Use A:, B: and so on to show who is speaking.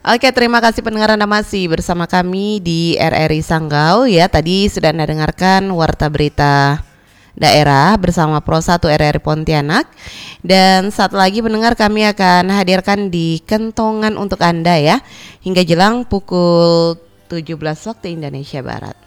A: Oke, terima kasih pendengar, Anda masih bersama kami di RRI Sanggau ya. Tadi sudah Anda dengarkan warta berita daerah bersama Pro 1 RRI Pontianak. Dan saat lagi pendengar, kami akan hadirkan di kentongan untuk Anda ya hingga jelang pukul 17 waktu Indonesia Barat.